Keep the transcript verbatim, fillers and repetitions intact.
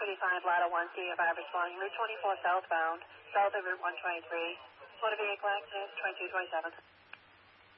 five, Lotto one, C of average one, Route twenty-four southbound, south of Route one twenty-three. Motor vehicle access, twenty-two twenty-seven.